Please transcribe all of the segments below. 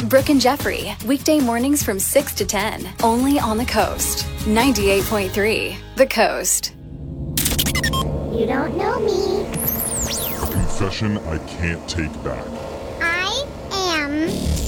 Brooke and Jeffrey, weekday mornings from 6 to 10, only on the Coast. 98.3, The Coast. You don't know me. A confession I can't take back. I am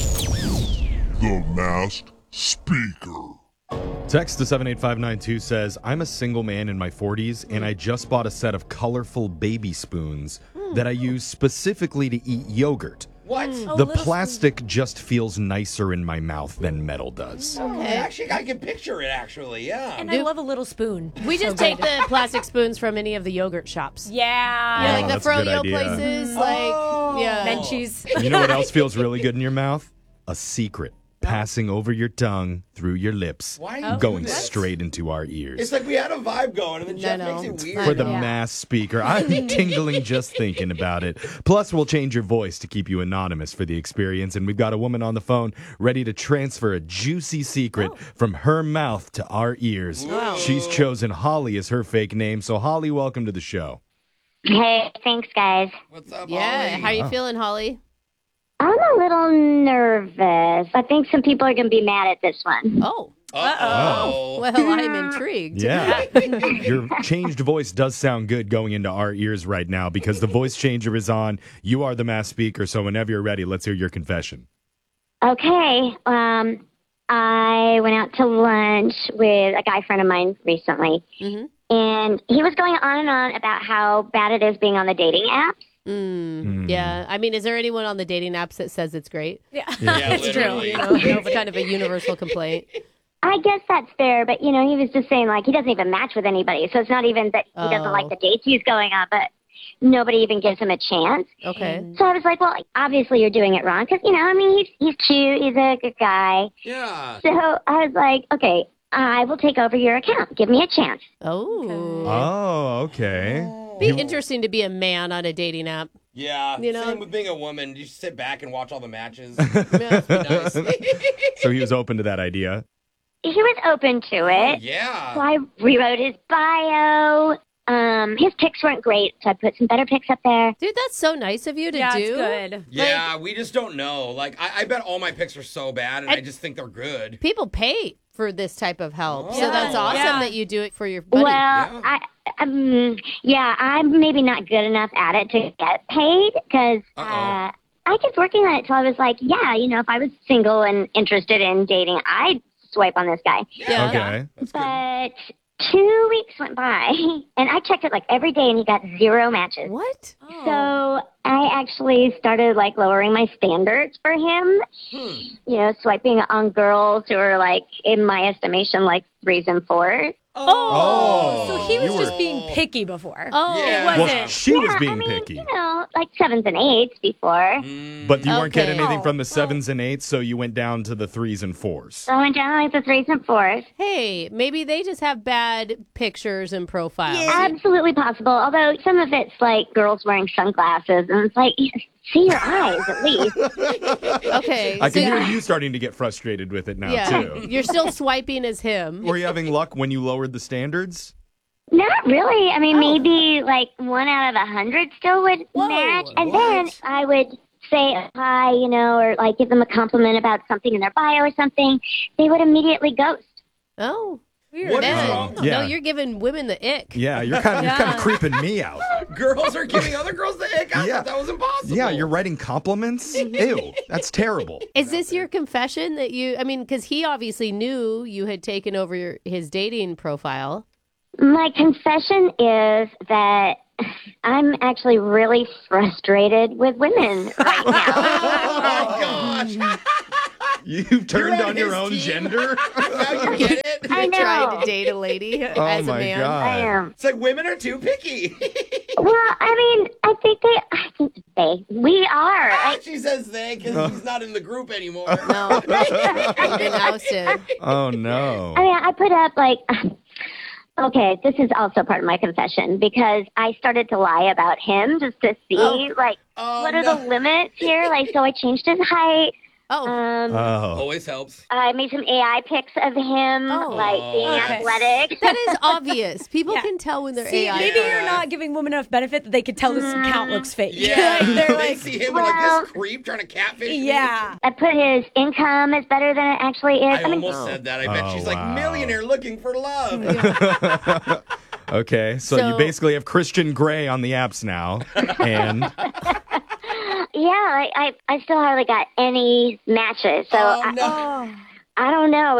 The Masked Speaker. Text to 78592 says, I'm a single man in my 40s, and I just bought a set of colorful baby spoons that I use specifically to eat yogurt. What? The plastic just feels nicer in my mouth than metal does. Okay. Actually, I can picture it, actually, yeah. And I love a little spoon. We just take the plastic spoons from any of the yogurt shops. Yeah. Like the that's a good froyo idea. places, yeah. Menchie's. You know what else feels really good in your mouth? A secret. Passing over your tongue, through your lips, Why do you going do that? straight into our ears. It's like we had a vibe going, and then Jeff No. makes it weird. For the mass speaker. I'm tingling just thinking about it. Plus, we'll change your voice to keep you anonymous for the experience. And we've got a woman on the phone ready to transfer a juicy secret from her mouth to our ears. Wow. She's chosen Holly as her fake name. So, Holly, welcome to the show. Hey, thanks, guys. What's up, Yeah. Holly? How you feeling, Holly? I'm a little nervous. I think some people are going to be mad at this one. Oh. Uh-oh. Well, I'm intrigued. Yeah. Your changed voice does sound good going into our ears right now because the voice changer is on. You are the mass speaker. So, whenever you're ready, let's hear your confession. Okay. I went out to lunch with a guy friend of mine recently, and he was going on and on about how bad it is being on the dating apps. Yeah. I mean, is there anyone on the dating apps that says it's great? Yeah. Yeah, It's true. literally. It's kind of a universal complaint. I guess that's fair, but, he was just saying, like, he doesn't even match with anybody. So it's not even that he doesn't like the dates he's going on, but nobody even gives him a chance. Okay. So I was like, well, obviously you're doing it wrong because, he's cute. He's a good guy. Yeah. So I was like, okay, I will take over your account. Give me a chance. Oh. Oh, okay. Be interesting to be a man on a dating app. Yeah. You know? Same with being a woman. You sit back and watch all the matches. Yeah. Nice. So he was open to that idea. He was open to it. So Yeah. I rewrote his bio. His pics weren't great, so I put some better pics up there. Dude, that's so nice of you to Yeah, do. it's good. Yeah, we just don't know. Like, I bet all my pics are so bad, and I And- just think they're good. People pay for this type of help. Oh. So that's awesome Yeah. that you do it for your buddy. Well, I'm maybe not good enough at it to get paid because Uh-oh. I kept working on it till I was like, if I was single and interested in dating, I'd swipe on this guy. Yeah. Okay. That's good. But 2 weeks went by, and I checked it like every day, and he got 0 matches. What? So I actually started like lowering my standards for him. Swiping on girls who are like, in my estimation, like 3s and 4s. Oh. So he was You just were- being picky before. Oh, Yeah. It Well, wasn't. she was Yeah, being I mean, picky. Like 7s and 8s before. But you weren't getting Okay. anything from the 7s and 8s, so you went down to the 3s and 4s. So I went down like the 3s and 4s. Hey, maybe they just have bad pictures and profiles. Absolutely possible. Although some of it's like girls wearing sunglasses, and it's like, see your eyes at least. Okay. I so can hear you starting to get frustrated with it now, yeah, too. you're still swiping as him. Were you having luck when you lowered the standards? Not really. I mean, maybe like 1 out of 100 still would Whoa, match. And what? then I would say hi, or like give them a compliment about something in their bio or something. They would immediately ghost. Oh. What is Man. wrong? Yeah. No, you're giving women the ick. Yeah, you're kind of creeping me out. Girls are giving other girls the ick. I Yeah. thought that was impossible. Yeah, you're writing compliments? Ew, that's terrible. Is this your confession that because he obviously knew you had taken over his dating profile. My confession is that I'm actually really frustrated with women right now. Oh, my gosh. You've turned You're on your his own team. gender? Now you get it. I know. Trying to date a lady Oh as a my man. I God. am. It's like women are too picky. Well, I mean, I think we are. She says they because he's not in the group anymore. No. You've been ousted. Oh, no. I mean, I put up like, okay, this is also part of my confession because I started to lie about him just to see, what are the limits here? Like, so I changed his height. Oh. Oh. Always helps. I made some AI pics of him, like being okay. athletic. That is obvious. People Yeah. can tell when they're See, AI. maybe you're not giving women enough benefit that they could tell this account looks fake. Yeah. Like, they're They like, see him and like this creep trying to catfish me. yeah. I put his income is better than it actually is. I almost said that. I bet Oh, she's wow. like millionaire looking for love. Okay, so you So- basically have Christian Grey on the apps now, and yeah, I still hardly got any matches. So Oh, no. I don't know.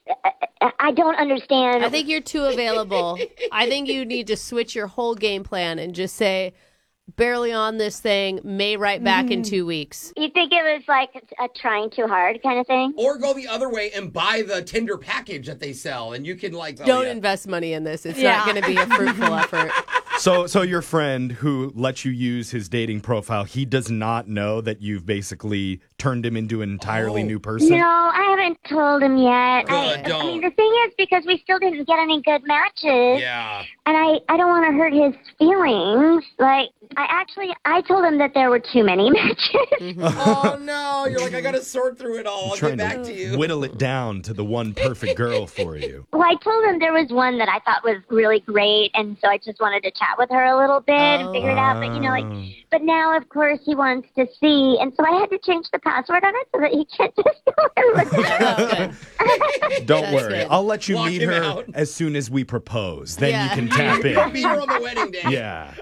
I don't understand. I think you're too available. I think you need to switch your whole game plan and just say, barely on this thing, may write back in 2 weeks. You think it was like a trying too hard kind of thing? Or go the other way and buy the Tinder package that they sell, and you can like Don't invest money in this. It's not going to be a fruitful effort. so your friend who lets you use his dating profile, he does not know that you've basically turned him into an entirely new person? No, I haven't told him yet. Good, I don't. mean, the thing is, because we still didn't get any good matches, Yeah. and I don't want to hurt his feelings. Like, I told him that there were too many matches. Oh no! You're like, I gotta sort through it all. I'll Trying get back to you. whittle it down to the one perfect girl for you. Well, I told him there was one that I thought was really great, and so I just wanted to chat with her a little bit and figure it out. But but now, of course, he wants to see, and so I had to change the password on it so that he can't just go and look at it. Don't That's worry. good. I'll let you Lock meet him her out. as soon as we propose. Then Yeah. you can tap in. Be here on the wedding day. Yeah.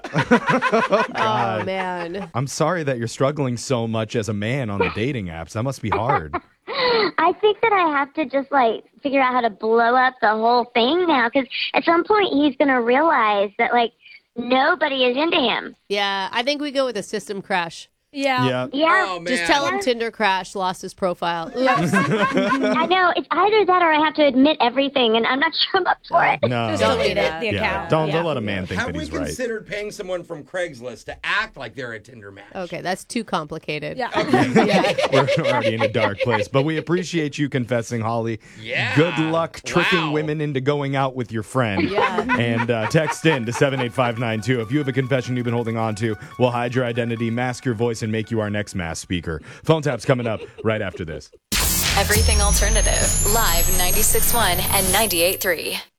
Oh, man. I'm sorry that you're struggling so much as a man on the dating apps. That must be hard. I think that I have to just like figure out how to blow up the whole thing now, because at some point he's going to realize that like nobody is into him. Yeah, I think we go with a system crash. Yeah. Yeah. Oh man. Just tell him Tinder crashed, lost his profile. Oops. I know. It's either that or I have to admit everything, and I'm not sure I'm up for it. No. Just Don't delete do it, that. the Yeah. account. Don't let a man think Have that we he's right. considered paying someone from Craigslist to act like they're a Tinder match? Okay, that's too complicated. Yeah. We're already in a dark place, but we appreciate you confessing, Holly. Yeah. Good luck tricking Wow. women into going out with your friend. Yeah. And text in to 78592. If you have a confession you've been holding on to, we'll hide your identity, mask your voice, and make you our next mass speaker. Phone tap's coming up right after this. Everything Alternative, live 96.1 and 98.3.